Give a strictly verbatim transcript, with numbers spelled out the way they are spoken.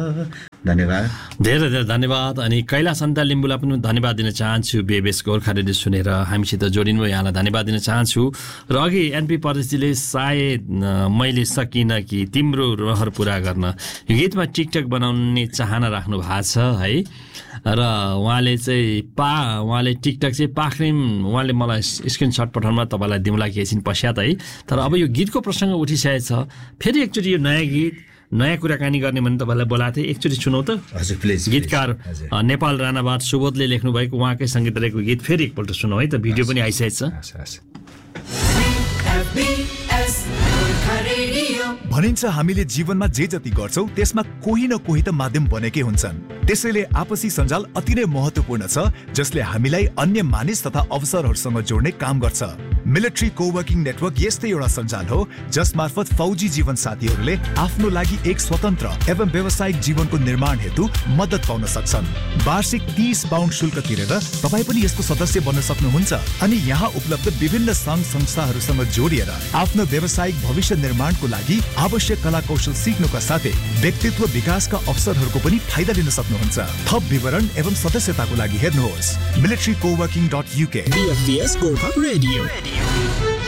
धन्यवाद, धेरै धेरै धन्यवाद। अनि कैलाश अन्त लिम्बुलाई पनि धन्यवाद दिन चाहन्छु। बेबेस गोर्खा रेडियो सुनेर हामीसित जोडिनु भयो, यहाँलाई धन्यवाद दिन चाहन्छु। र अघि एनपी परदेशीले सायद मैले सकिनँ कि तिम्रो रहर पुरा गर्न यो गीतमा टिकटक बनाउने चाहना राख्नु भएको छ है। र उहाँले चाहिँ पा उहाँले टिकटक चाहिँ पाख्रिम उहाँले मलाई स्क्रिनसट पठाउनुमा तपाईँलाई दिउँला के एकछिन पश्चात है। तर अब यो गीतको प्रसङ्ग उठिसकेको छ, फेरि एकचोटि यो नयाँ गीत नयाँ कुराकानी गर्ने भने तपाईँलाई बोलाएको थिएँ, एकचोटि सुनौ त। हजुर प्लिज। गीतकार नेपाल राणाबाट सुबोधले लेख्नु भएको उहाँकै सङ्गीत रहेको गीत फेरि एकपल्ट सुनौ है त। भिडियो पनि आइसकेको छ। भनिन्छ हामीले जीवनमा जे जति गर्छौं त्यसमा कोही न कोही त माध्यम बनेकै हुन्छन्। त्यसैले आपसी सञ्जाल अति नै महत्त्वपूर्ण छ, जसले हामीलाई अन्य मानिस तथा अवसरहरूसँग जोड्ने काम गर्छ। मिलिट्री कोवर्किङ नेटवर्क यस्तै एउटा सञ्जाल हो जस मार्फत फौजी जीवन साथीहरूले आफ्नो लागि एक स्वतन्त्र एवं व्यावसायिक जीवनको निर्माण हेतु मद्दत पाउन सक्छन्। वार्षिक तीस पाउन्ड शुल्क तिरेर तपाईँ पनि यसको सदस्य बन्न सक्नुहुन्छ अनि यहाँ उपलब्ध विभिन्न सङ्घ संस्थाहरूसँग जोडिएर आफ्नो व्यावसायिक भविष्य निर्माणको लागि आवश्यक कला कौशल सिक्नुका साथै व्यक्तित्व विकासका अवसरहरूको पनि फाइदा लिन सक्नुहुन्छ। थप विवरण एवं सदस्यताको लागि हेर्नुहोस् मिलिट्री कोवर्किङ डट युके।